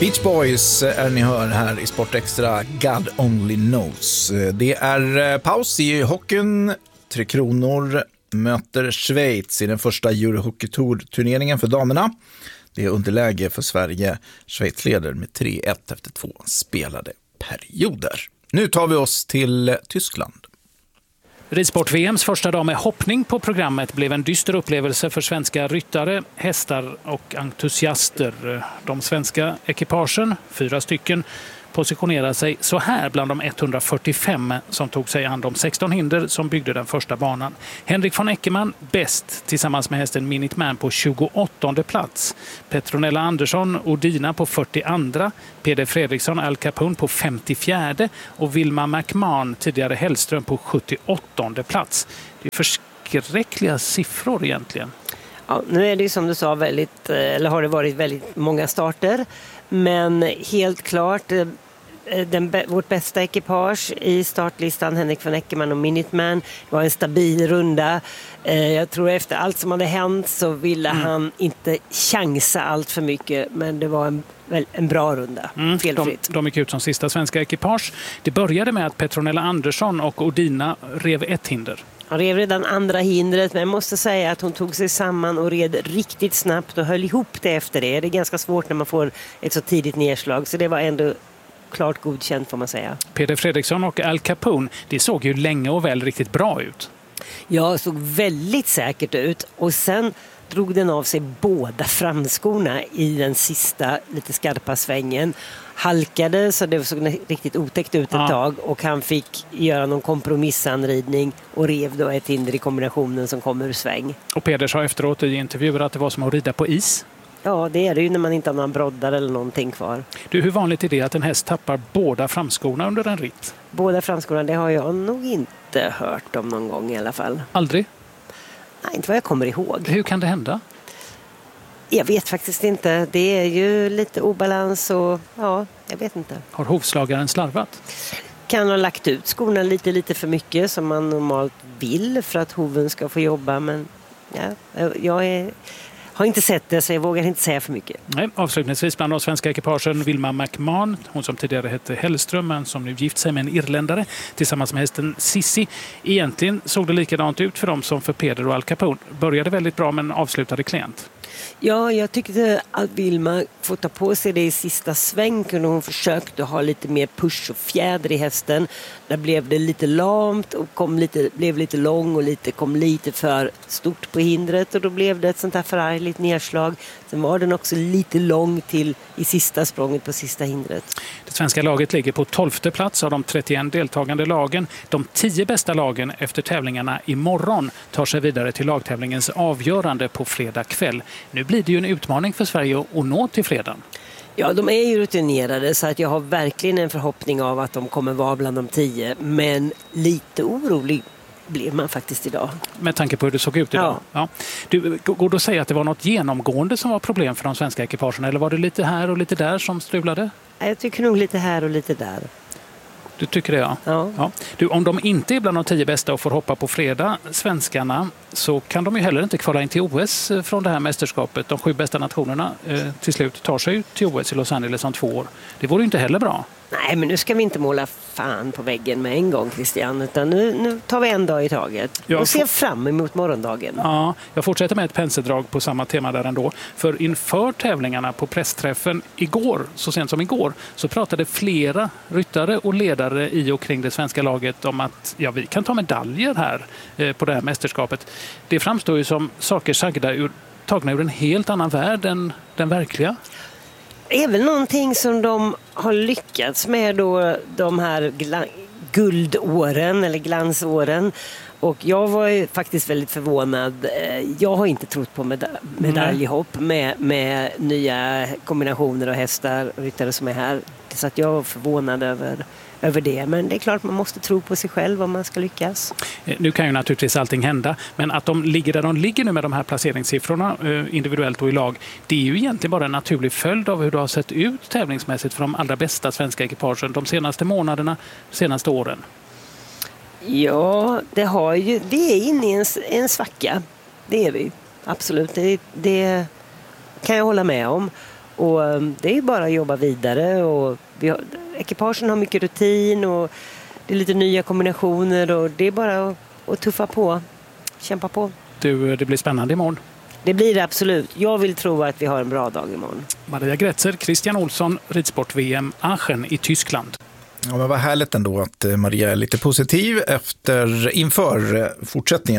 Beach Boys är ni hör här i Sport Extra, God Only Knows. Det är paus i hockeyn. Tre Kronor möter Schweiz i den första Eurohockey-turneringen för damerna. Det är underläge för Sverige. Schweiz leder med 3-1 efter 2 spelade perioder. Nu tar vi oss till Tyskland. Ridsport-VMs första dag med hoppning på programmet blev en dyster upplevelse för svenska ryttare, hästar och entusiaster. De svenska ekipagen, 4 stycken, positionerar sig så här bland de 145 som tog sig an de 16 hinder som byggde den första banan. Henrik von Eckermann bäst tillsammans med hästen Minuteman på 28:e plats. Petronella Andersson och Dina på 42:a. Peder Fredriksson Al Capone på 54:e och Wilma McMahon, tidigare Hellström, på 78:e plats. Det är förskräckliga siffror egentligen. Ja, nu är det ju som du sa har det varit väldigt många starter. Men helt klart, vårt bästa ekipage i startlistan, Henrik von Eckermann och Minuteman, det var en stabil runda. Jag tror efter allt som hade hänt så ville han inte chansa allt för mycket, men det var en bra runda, felfritt. De gick ut som sista svenska ekipage. Det började med att Petronella Andersson och Odina rev ett hinder. Han rev redan andra hindret, men jag måste säga att hon tog sig samman och red riktigt snabbt och höll ihop det efter det. Det är ganska svårt när man får ett så tidigt nedslag, så det var ändå klart godkänt, får man säga. Peder Fredriksson och Al Capone, det såg ju länge och väl riktigt bra ut. Ja, såg väldigt säkert ut, och sen drog den av sig båda framskorna i den sista lite skarpa svängen. Halkade så det såg riktigt otäckt ut ett tag, och han fick göra någon kompromissanridning och rev då ett hinder i kombinationen som kom ur sväng. Och Peder sa efteråt i intervjuer att det var som att rida på is. Ja, det är det ju när man inte har någon broddar eller någonting kvar. Du, hur vanligt är det att en häst tappar båda framskorna under en ritt? Båda framskorna, det har jag nog inte hört om någon gång i alla fall. Aldrig? Nej, inte vad jag kommer ihåg. Hur kan det hända? Jag vet faktiskt inte. Det är ju lite obalans och ja, jag vet inte. Har hovslagaren slarvat? Kan ha lagt ut skorna lite för mycket som man normalt vill för att hoven ska få jobba, men ja, jag har inte sett det, så jag vågar inte säga för mycket. Nej, avslutningsvis bland de svenska ekipagen Wilma McMahon, hon som tidigare hette Hellström men som nu gift sig med en irländare tillsammans med hästen Sissi. Egentligen såg det likadant ut för dem som för Peder och Al Capone. Började väldigt bra men avslutade klent. Ja, jag tyckte att Wilma får ta på sig det i sista sväng, och hon försökte ha lite mer push och fjäder i hästen. Där blev det lite lamt och blev lite lång och kom lite för stort på hindret, och då blev det ett sånt här förargligt nedslag. Sen var den också lite lång till i sista språnget på sista hindret. Det svenska laget ligger på 12:e plats av de 31 deltagande lagen. De 10 bästa lagen efter tävlingarna imorgon tar sig vidare till lagtävlingens avgörande på fredag kväll. Nu blir det ju en utmaning för Sverige att nå till fredagen. Ja, de är ju rutinerade, så att jag har verkligen en förhoppning av att de kommer vara bland de 10. Men lite orolig blir man faktiskt idag. Med tanke på hur det såg ut idag. Ja. Du, går det att säga att det var något genomgående som var problem för de svenska ekipagen? Eller var det lite här och lite där som strulade? Jag tycker nog lite här och lite där. Du tycker det, ja. Ja. Du, om de inte är bland de 10 bästa och får hoppa på fredag, svenskarna, så kan de ju heller inte kvala in till OS från det här mästerskapet. De 7 bästa nationerna till slut tar sig till OS i Los Angeles om 2 år. Det vore ju inte heller bra. Nej, men nu ska vi inte måla fan på väggen med en gång, Christian, utan nu tar vi en dag i taget och ser fram emot morgondagen. Ja, jag fortsätter med ett penseldrag på samma tema där ändå. För inför tävlingarna på pressträffen igår, så sent som igår, så pratade flera ryttare och ledare i och kring det svenska laget om att vi kan ta medaljer här på det här mästerskapet. Det framstår ju som saker tagna ur en helt annan värld än den verkliga. Det är väl någonting som de har lyckats med då, de här guldåren eller glansåren. Och jag var ju faktiskt väldigt förvånad. Jag har inte trott på medaljhopp med nya kombinationer av hästar och ryttare som är här. Så att jag var förvånad över det. Men det är klart man måste tro på sig själv om man ska lyckas. Nu kan ju naturligtvis allting hända. Men att de ligger där de ligger nu med de här placeringssiffrorna individuellt och i lag, det är ju egentligen bara en naturlig följd av hur det har sett ut tävlingsmässigt för de allra bästa svenska ekipagen de senaste månaderna, senaste åren. Ja, vi är inne i en svacka. Det är vi. Absolut. Det kan jag hålla med om. Och det är bara att jobba vidare. Och ekipagen har mycket rutin och det är lite nya kombinationer. Och det är bara att tuffa på, kämpa på. Du, det blir spännande imorgon. Det blir det absolut. Jag vill tro att vi har en bra dag imorgon. Maria Grätzer, Christian Olsson, Ridsport-VM Aachen i Tyskland. Ja, men vad härligt ändå att Maria är lite positiv inför fortsättningen.